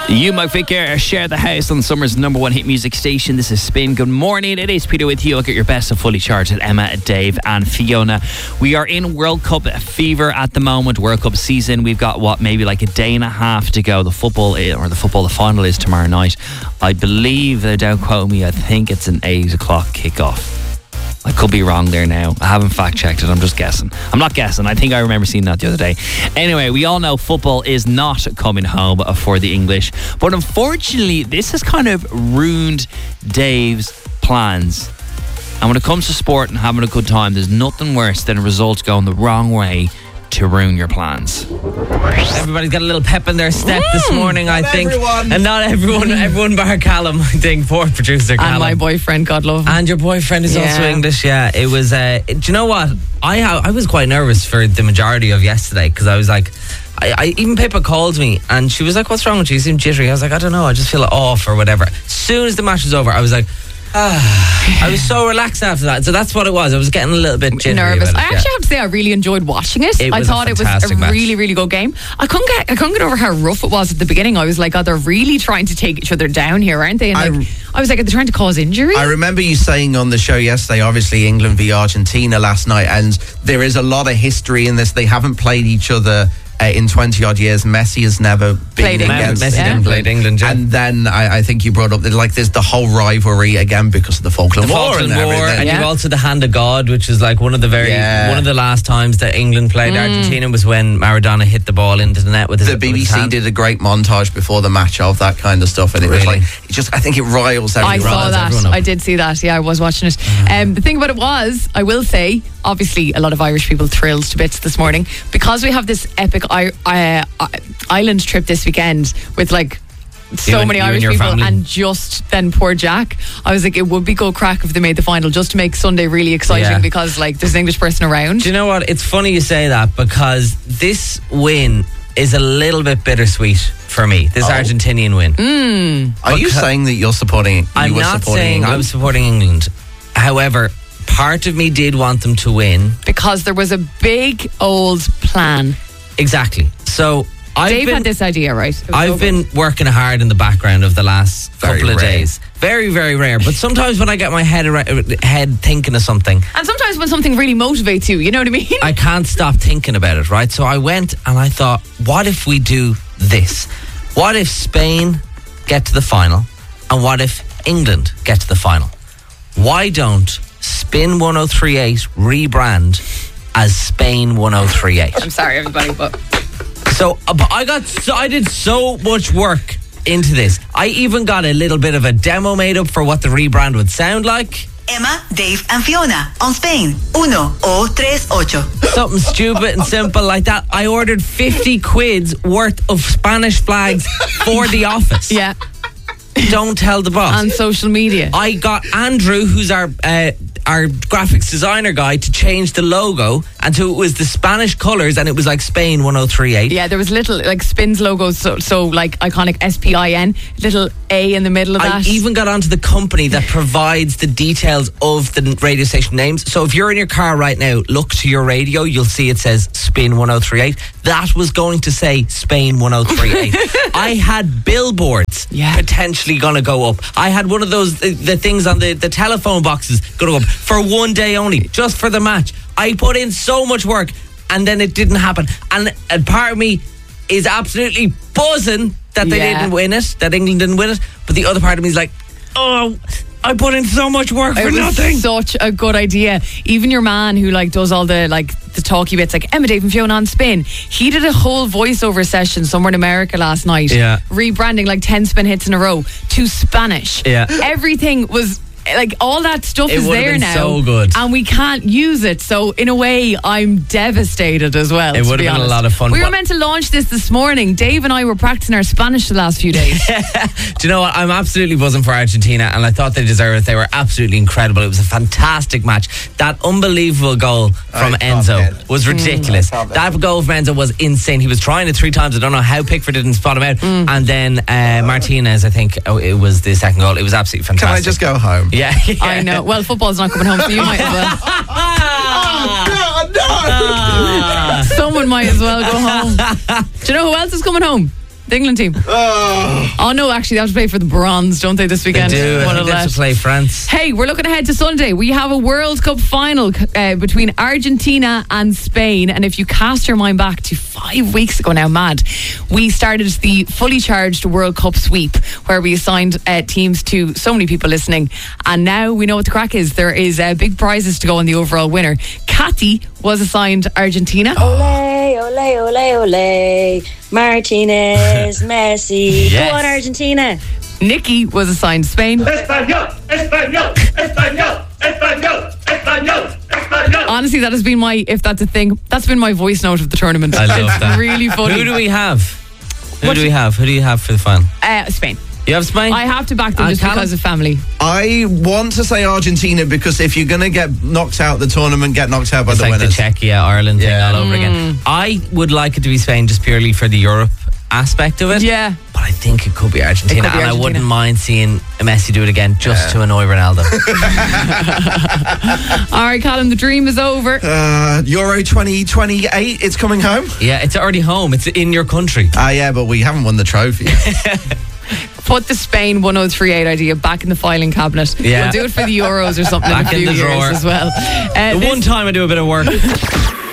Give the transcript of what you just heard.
You, Mike Vicker, share the house on Summer's number one hit music station. This is Spin. Good morning. It is Peter with you. I'll get your best of Fully Charged at Emma, Dave and Fiona. We are in World Cup fever at the moment. World Cup season. We've got, maybe like a day and a half to go. The final is tomorrow night. I believe, don't quote me, I think it's an 8 o'clock kickoff. I could be wrong there now. I haven't fact checked it. I'm just guessing. I'm not guessing. I think I remember seeing that the other day. Anyway, we all know football is not coming home for the English. But unfortunately, this has kind of ruined Dave's plans. And when it comes to sport and having a good time, there's nothing worse than results going the wrong way to ruin your plans. Everybody's got a little pep in their step this morning, I think. Everyone. And not everyone bar Callum, I think, poor producer Callum. And my boyfriend, God love him. And your boyfriend is also English, yeah. It was, do you know what? I was quite nervous for the majority of yesterday because I was like, even Pippa called me and she was like, what's wrong with you? You seem jittery. I was like, I don't know, I just feel off or whatever. As soon as the match was over, I was like, I was so relaxed after that. So that's what it was. I was getting a little bit jittery nervous. about it, I actually have to say I really enjoyed watching it. I thought it was a really, really good game. I couldn't get over how rough it was at the beginning. I was like, they're really trying to take each other down here, aren't they? And I was like, are they trying to cause injury? I remember you saying on the show yesterday, obviously England v Argentina last night, and there is a lot of history in this. They haven't played each other in 20 odd years. Messi has never played against England. Yeah. And then I think you brought up that there's the whole rivalry again because of the Falkland War and you've also the Hand of God, which is like one of the last times that England played Argentina was when Maradona hit the ball into the net with his BBC did a great montage before the match of that kind of stuff, and it was like I think it riles everyone. I saw that. I did see that. Yeah, I was watching it. The thing about it was, I will say, obviously a lot of Irish people thrilled to bits this morning because we have this epic island trip this weekend with like so many Irish people family. And just then poor Jack. I was like, it would be good crack if they made the final just to make Sunday really exciting because like there's an English person around. Do you know what? It's funny you say that because this win is a little bit bittersweet for me. This Argentinian win. Are you saying that you're supporting? I'm not saying I was supporting England. However, part of me did want them to win because there was a big old plan. Exactly. So Dave had this idea, right? I've been working hard in the background of the last couple of days. Very, very rare. But sometimes when I get my head thinking of something. And sometimes when something really motivates you, you know what I mean? I can't stop thinking about it, right? So I went and I thought, what if we do this? What if Spain get to the final? And what if England get to the final? Why don't Spin 1038 rebrand as Spain 1038? I'm sorry, everybody, but I did so much work into this. I even got a little bit of a demo made up for what the rebrand would sound like. Emma, Dave and Fiona on Spain 1038. Something stupid and simple like that. I ordered 50 quid's worth of Spanish flags for the office. Yeah. Don't tell the boss. On social media. I got Andrew, who's our graphics designer guy, to change the logo, and so it was the Spanish colours, and it was like Spain 1038. Yeah, there was little like Spin's logos, so like iconic SPIN, little A in the middle of that. I even got onto the company that provides the details of the radio station names. So if you're in your car right now, look to your radio, you'll see it says Spin 1038. That was going to say Spain 1038. I had billboards potentially going to go up. I had one of those, the things on the telephone boxes going to go up for one day only, just for the match. I put in so much work and then it didn't happen. And a part of me is absolutely buzzing that they didn't win it, that England didn't win it. But the other part of me is like, oh, I put in so much work for nothing. Such a good idea. Even your man who like does all the like the talky bits, like Emma, Dave and Fiona on Spin, he did a whole voiceover session somewhere in America last night, rebranding like 10 spin hits in a row to Spanish. Everything was like, all that stuff is there now, so good, and we can't use it. So in a way, I'm devastated as well. It would have been a lot of fun. We were meant to launch this morning. Dave and I were practicing our Spanish the last few days. Do you know what? I'm absolutely buzzing for Argentina, and I thought they deserved it. They were absolutely incredible. It was a fantastic match. That unbelievable goal from Enzo was ridiculous. That goal from Enzo was insane. He was trying it 3 times. I don't know how Pickford didn't spot him out. And then Martinez, I think it was the second goal. It was absolutely fantastic. Can I just go home? Yeah. I know. Well, football's not coming home, so you might as well. No. Someone might as well go home. Do you know who else is coming home? The England team. Oh no, actually, they have to play for the bronze, don't they, this weekend? They do. What I a think they have let. to play France. Hey, we're looking ahead to Sunday. We have a World Cup final between Argentina and Spain. And if you cast your mind back to 5 weeks ago now, mad, we started the fully charged World Cup sweep where we assigned teams to so many people listening. And now we know what the crack is. There is big prizes to go on the overall winner. Cathy was assigned Argentina. Ole, ole, ole, ole. Martinez, Messi. Yes. Go on, Argentina. Nikki was assigned Spain. Español, español, español, español, español, español. Honestly, that has been my, if that's a thing, that's been my voice note of the tournament. I love It's that. really funny. Who do we have? Who What do do we have? Who do you have for the final? Spain. You have Spain? I have to back them just Callum? because of family. I want to say Argentina because if you're going to get knocked out the tournament, get knocked out by It's the like winners. the Czechia Ireland thing Yeah. all over again. I would like it to be Spain just purely for the Europe aspect of it. Yeah. But I think it could be Argentina. It could be and I wouldn't Argentina. mind seeing Messi do it again just to annoy Ronaldo. All right, Callum, the dream is over. Euro 2028, it's coming home. Yeah, it's already home. It's in your country. Yeah, but we haven't won the trophy. Put the Spain 1038 idea back in the filing cabinet. Yeah. We'll do it for the Euros or something Back in a in few the years drawer. as well. The one time I do a bit of work.